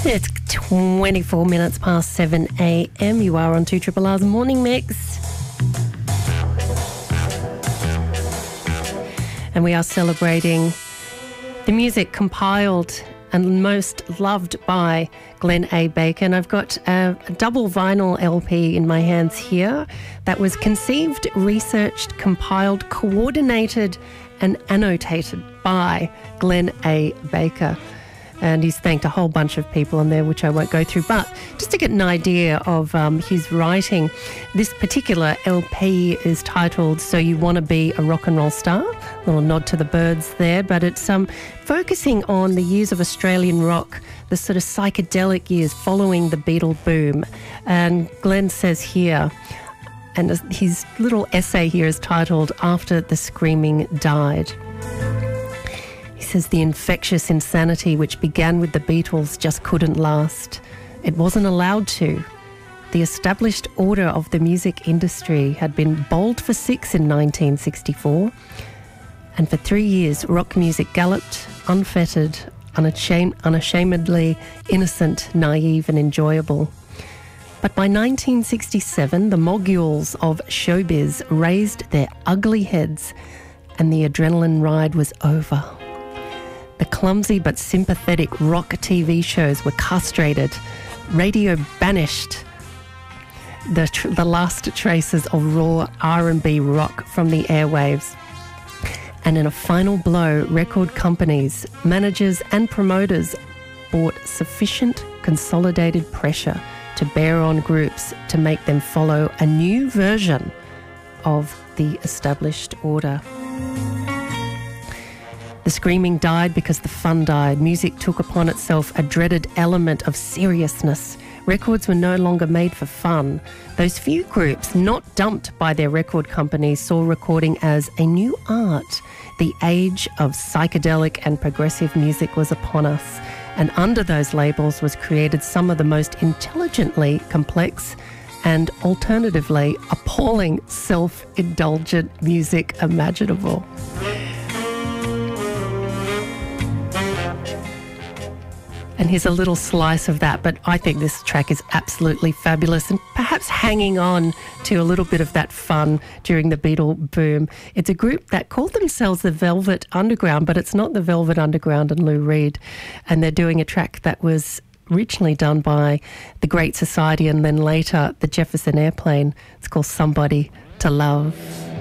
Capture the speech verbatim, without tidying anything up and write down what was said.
It's twenty-four minutes past seven a m. You are on two Triple R's Morning Mix. And we are celebrating the music compiled and most loved by Glenn A. Baker. And I've got a, a double vinyl L P in my hands here that was conceived, researched, compiled, coordinated and annotated by Glenn A. Baker. And he's thanked a whole bunch of people on there, which I won't go through. But just to get an idea of um, his writing, this particular L P is titled So You Want to Be a Rock and Roll Star? A little nod to the Byrds there. But it's um, focusing on the years of Australian rock, the sort of psychedelic years following the Beatle boom. And Glenn says here, and his little essay here is titled After the Screaming Died. He says the infectious insanity which began with the Beatles just couldn't last. It wasn't allowed to. The established order of the music industry had been bowled for six in nineteen sixty-four, and for three years rock music galloped, unfettered, unashamed, unashamedly innocent, naive and enjoyable. But by nineteen sixty-seven, the moguls of showbiz raised their ugly heads and the adrenaline ride was over. The clumsy but sympathetic rock T V shows were castrated. Radio banished the, tr the last traces of raw R and B rock from the airwaves. And in a final blow, record companies, managers and promoters brought sufficient consolidated pressure to bear on groups to make them follow a new version of the established order. The screaming died because the fun died. Music took upon itself a dreaded element of seriousness. Records were no longer made for fun. Those few groups not dumped by their record companies saw recording as a new art. The age of psychedelic and progressive music was upon us, and under those labels was created some of the most intelligently complex and alternatively appalling self-indulgent music imaginable. And here's a little slice of that, but I think this track is absolutely fabulous and perhaps hanging on to a little bit of that fun during the Beatle boom. It's a group that called themselves the Velvet Underground, but it's not the Velvet Underground and Lou Reed. And they're doing a track that was originally done by the Great Society and then later the Jefferson Airplane. It's called Somebody to Love.